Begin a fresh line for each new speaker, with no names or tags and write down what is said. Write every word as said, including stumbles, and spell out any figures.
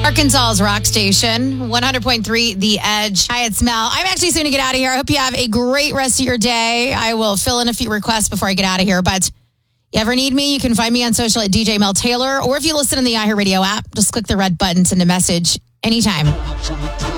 Arkansas's rock station, one hundred point three The Edge. Hi, it's Mel. I'm actually soon to get out of here. I hope you have a great rest of your day. I will fill in a few requests before I get out of here. But you ever need me, you can find me on social at D J Mel Taylor. Or if you listen in the iHeartRadio app, just click the red button, send a message anytime.